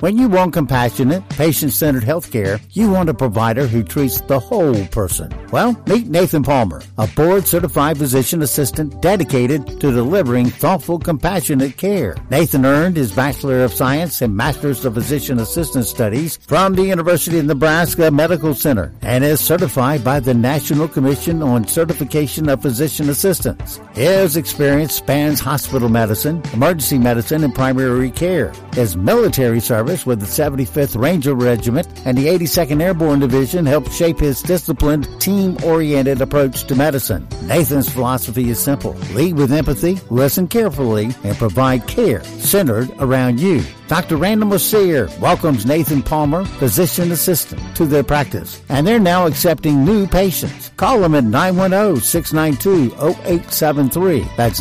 When you want compassionate, patient-centered healthcare, you want a provider who treats the whole person. Well, meet Nathan Palmer, a board-certified physician assistant dedicated to delivering thoughtful, compassionate care. Nathan earned his Bachelor of Science and Master's of Physician Assistant Studies from the University of Nebraska Medical Center and is certified by the National Commission on Certification of Physician Assistants. His experience spans hospital medicine, emergency medicine, and primary care. His military service with the 75th Ranger Regiment and the 82nd Airborne Division helped shape his disciplined, team-oriented approach to medicine. Nathan's philosophy is simple. Lead with empathy, listen carefully, and provide care centered around you. Dr. Randall Mercier welcomes Nathan Palmer, physician assistant, to their practice, and they're now accepting new patients. Call them at 910-692-0873. That's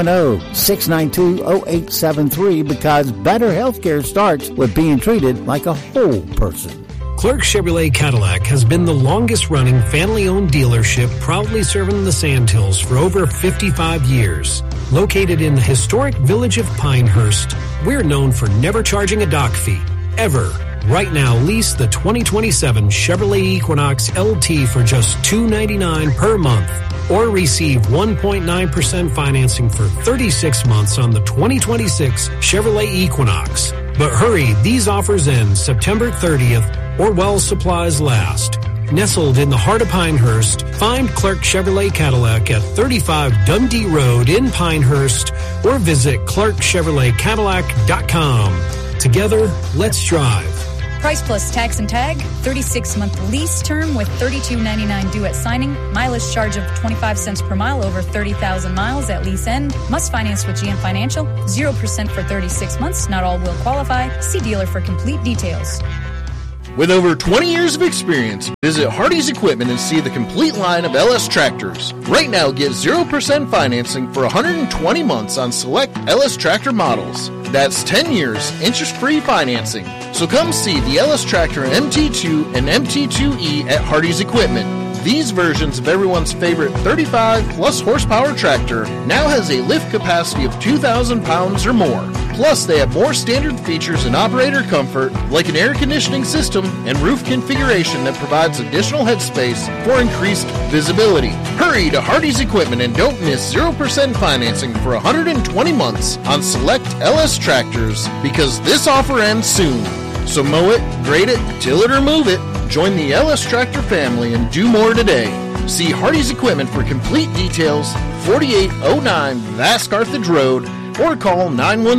910-692-0873 because better healthcare starts with being treated like a whole person. Clark Chevrolet Cadillac has been the longest-running family-owned dealership proudly serving the Sandhills for over 55 years. Located in the historic village of Pinehurst, we're known for never charging a dock fee, ever. Right now, lease the 2027 Chevrolet Equinox LT for just $299 per month, or receive 1.9% financing for 36 months on the 2026 Chevrolet Equinox. But hurry, these offers end September 30th or while supplies last. Nestled in the heart of Pinehurst, find Clark Chevrolet Cadillac at 35 Dundee Road in Pinehurst or visit clarkchevroletcadillac.com. Together, let's drive. Price plus tax and tag, 36-month lease term with $32.99 due at signing, mileage charge of 25 cents per mile over 30,000 miles at lease end, must finance with GM Financial, 0% for 36 months, not all will qualify. See dealer for complete details. With over 20 years of experience, visit Hardy's Equipment and see the complete line of LS tractors. Right now, get 0% financing for 120 months on select LS tractor models. That's 10 years, interest-free financing. So come see the LS Tractor MT2 and MT2E at Hardy's Equipment. These versions of everyone's favorite 35-plus horsepower tractor now has a lift capacity of 2,000 pounds or more. Plus, they have more standard features and operator comfort, like an air conditioning system and roof configuration that provides additional headspace for increased visibility. Hurry to Hardy's Equipment and don't miss 0% financing for 120 months on select LS tractors, because this offer ends soon. So mow it, grade it, till it or move it. Join the LS Tractor family and do more today. See Hardy's Equipment for complete details, 4809 Vask Carthage Road, or call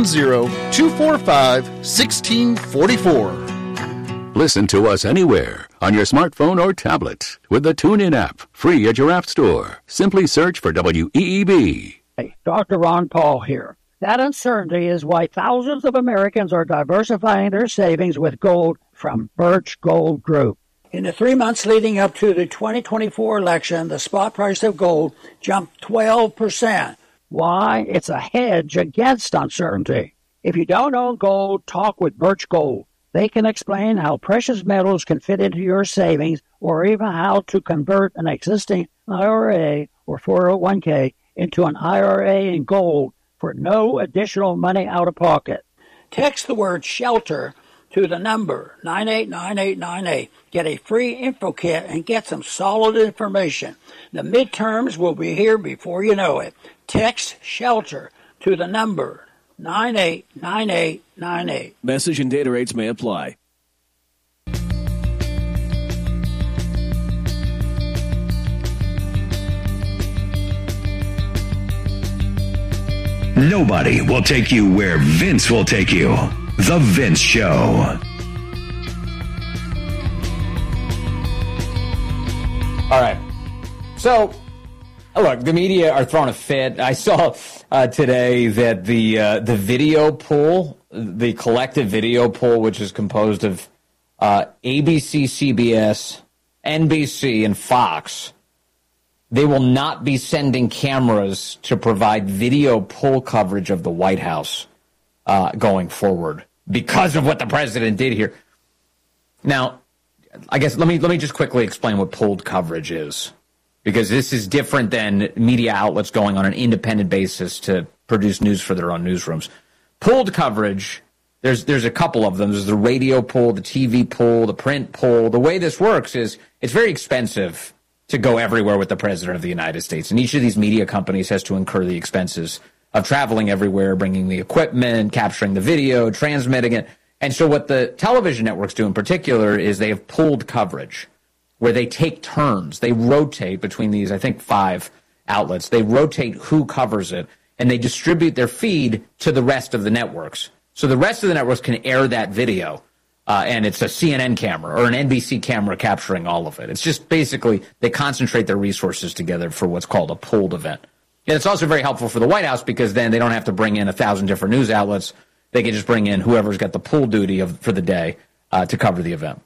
910-245-1644. Listen to us anywhere on your smartphone or tablet with the TuneIn app, free at your app store. Simply search for WEEB. Hey, Dr. Ron Paul here. That uncertainty is why thousands of Americans are diversifying their savings with gold from Birch Gold Group. In the 3 months leading up to the 2024 election, the spot price of gold jumped 12%. Why? It's a hedge against uncertainty. If you don't own gold, talk with Birch Gold. They can explain how precious metals can fit into your savings or even how to convert an existing IRA or 401k into an IRA in gold for no additional money out of pocket. Text the word SHELTER to the number 989898. Get a free info kit and get some solid information. The midterms will be here before you know it. Text SHELTER to the number 989898. Message and data rates may apply. Nobody will take you where Vince will take you. The Vince Show. All right. So, look, the media are throwing a fit. I saw today that the video pool, the collective video pool, which is composed of ABC, CBS, NBC, and Fox, they will not be sending cameras to provide video poll coverage of the White House going forward because of what the president did here. Now, I guess let me just quickly explain what polled coverage is, because this is different than media outlets going on an independent basis to produce news for their own newsrooms. Polled coverage There's a couple of them. There's the radio poll, the TV poll, the print poll. The way this works is it's very expensive to go everywhere with the president of the United States. And each of these media companies has to incur the expenses of traveling everywhere, bringing the equipment, capturing the video, transmitting it. And so what the television networks do in particular is they have pooled coverage where they take turns. They rotate between these, I think, 5 outlets. They rotate who covers it, and they distribute their feed to the rest of the networks. So the rest of the networks can air that video. And it's a CNN camera or an NBC camera capturing all of it. It's just basically they concentrate their resources together for what's called a pooled event. And it's also very helpful for the White House because then they don't have to bring in 1,000 different news outlets. They can just bring in whoever's got the pool duty for the day to cover the event.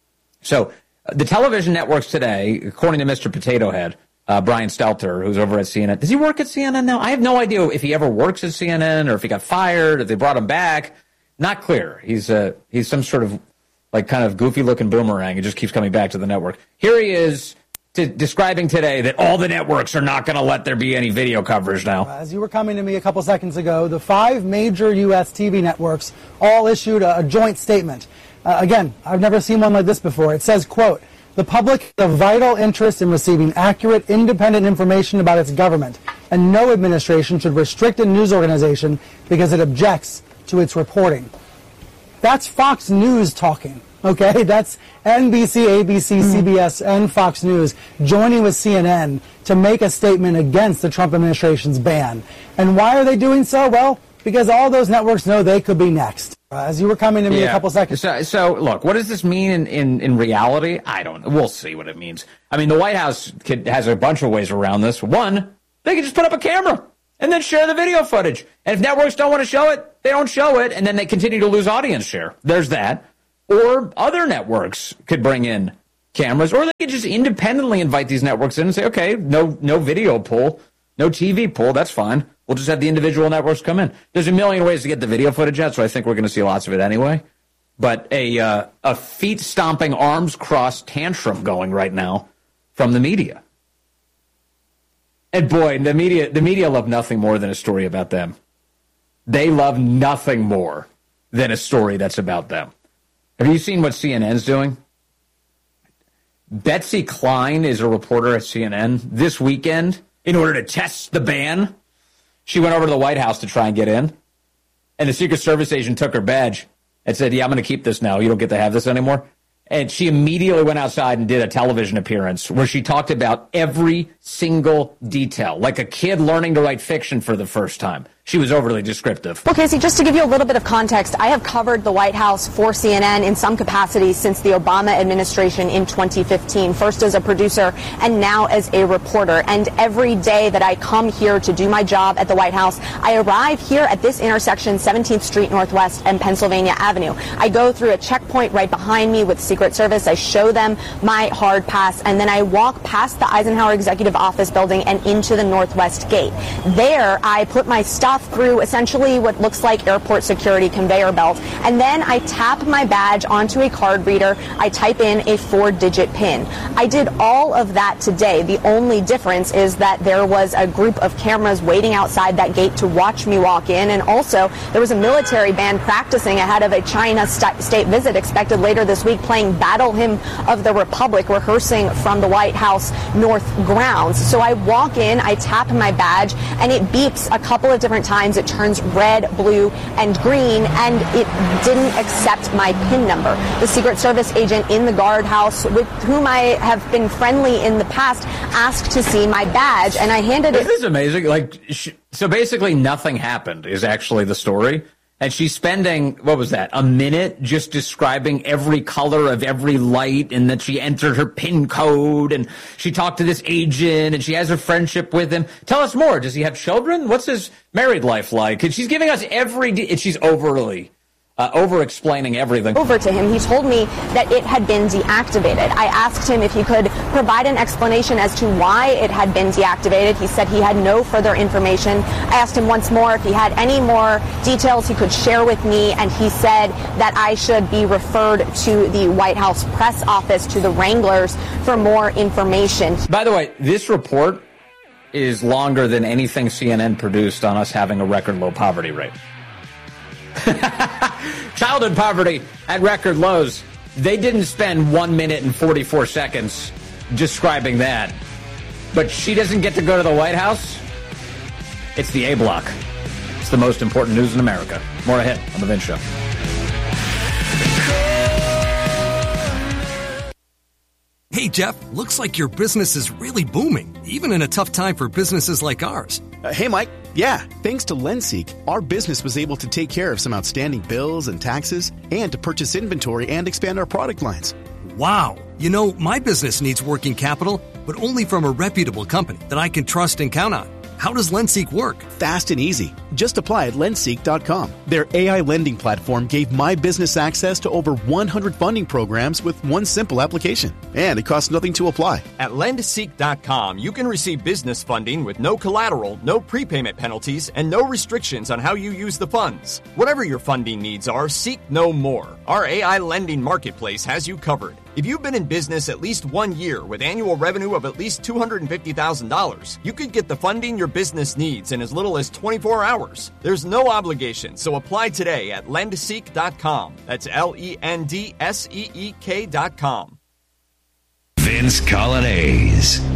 So the television networks today, according to Mr. Potato Head, Brian Stelter, who's over at CNN. Does he work at CNN now? I have no idea if he ever works at CNN or if he got fired, if they brought him back. Not clear. He's some sort of like kind of goofy looking boomerang. It just keeps coming back to the network. Here he is describing today that all the networks are not going to let there be any video coverage now. As you were coming to me a couple seconds ago, the 5 major U.S. TV networks all issued a joint statement. Again, I've never seen one like this before. It says, quote, "The public has a vital interest in receiving accurate, independent information about its government, and no administration should restrict a news organization because it objects to its reporting." That's Fox News talking, okay? That's NBC, ABC, CBS, and Fox News joining with CNN to make a statement against the Trump administration's ban. And why are they doing so? Well, because all those networks know they could be next. As you were coming to me a couple seconds. So look, what does this mean in reality? I don't know. We'll see what it means. I mean, the White House has a bunch of ways around this. One, they can just put up a camera and then share the video footage. And if networks don't want to show it, they don't show it, and then they continue to lose audience share. There's that. Or other networks could bring in cameras, or they could just independently invite these networks in and say, okay, no video pool, no TV pool, that's fine. We'll just have the individual networks come in. There's a million ways to get the video footage out, so I think we're going to see lots of it anyway. But a feet-stomping, arms-crossed tantrum going right now from the media. And boy, the media love nothing more than a story about them. They love nothing more than a story that's about them. Have you seen what CNN's doing? Betsy Klein is a reporter at CNN this weekend. In order to test the ban, she went over to the White House to try and get in. And the Secret Service agent took her badge and said, yeah, I'm going to keep this now. You don't get to have this anymore. And she immediately went outside and did a television appearance where she talked about every single detail, like a kid learning to write fiction for the first time. She was overly descriptive. Well, Casey, just to give you a little bit of context, I have covered the White House for CNN in some capacity since the Obama administration in 2015, first as a producer and now as a reporter. And every day that I come here to do my job at the White House, I arrive here at this intersection, 17th Street Northwest and Pennsylvania Avenue. I go through a checkpoint right behind me with Secret Service. I show them my hard pass, and then I walk past the Eisenhower Executive Office building and into the Northwest Gate. There, I put my stuff through essentially what looks like airport security conveyor belt, and then I tap my badge onto a card reader. I type in a 4-digit PIN. I did all of that today. The only difference is that there was a group of cameras waiting outside that gate to watch me walk in, and also there was a military band practicing ahead of a China state visit expected later this week, playing Battle Hymn of the Republic, rehearsing from the White House North grounds. So I walk in, I tap my badge, and it beeps a couple of different times. It turns red, blue, and green, and it didn't accept my PIN number. The Secret Service agent in the guardhouse, with whom I have been friendly in the past, asked to see my badge, and I handed it. This is amazing. So basically nothing happened is actually the story. And she's spending, what was that, a minute just describing every color of every light, and that she entered her PIN code, and she talked to this agent, and she has a friendship with him. Tell us more. Does he have children? What's his married life like? And she's giving us she's over-explaining everything. Over to him, he told me that it had been deactivated. I asked him if he could provide an explanation as to why it had been deactivated. He said he had no further information. I asked him once more if he had any more details he could share with me, and he said that I should be referred to the White House press office, to the Wranglers, for more information. By the way, this report is longer than anything CNN produced on us having a record low poverty rate. Childhood poverty at record lows. They didn't spend 1 minute and 44 seconds describing that. But she doesn't get to go to the White House? It's the A Block. It's the most important news in America. More ahead on The Vince Show. Hey, Jeff, looks like your business is really booming, even in a tough time for businesses like ours. Hey, Mike. Yeah, thanks to LendSeek, our business was able to take care of some outstanding bills and taxes and to purchase inventory and expand our product lines. Wow. You know, my business needs working capital, but only from a reputable company that I can trust and count on. How does LendSeek work? Fast and easy. Just apply at lendseek.com. Their AI lending platform gave my business access to over 100 funding programs with one simple application. And it costs nothing to apply. At lendseek.com, you can receive business funding with no collateral, no prepayment penalties, and no restrictions on how you use the funds. Whatever your funding needs are, seek no more. Our AI lending marketplace has you covered. If you've been in business at least 1 year with annual revenue of at least $250,000, you could get the funding your business needs in as little as 24 hours. There's no obligation, so apply today at lendseek.com. That's LENDSEEK.com. Vince Coglianese.